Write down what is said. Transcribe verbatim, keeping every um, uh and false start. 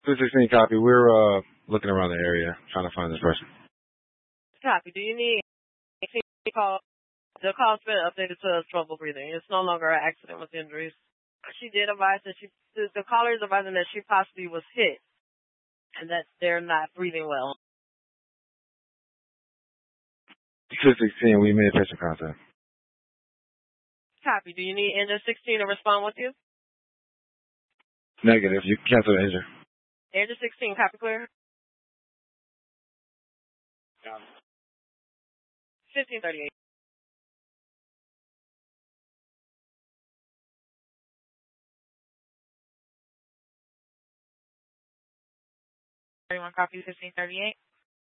two sixteen copy. We're uh looking around the area trying to find this person. Copy. Do you need a call? The call's been updated to trouble breathing. It's no longer an accident with injuries. She did advise that she, the caller is advising that she possibly was hit and that they're not breathing well. two sixteen, we made patient contact. Copy. Do you need engine sixteen to respond with you? Negative. You can cancel the engine. Engine sixteen, copy clear. fifteen thirty-eight. Everyone copy fifteen thirty-eight?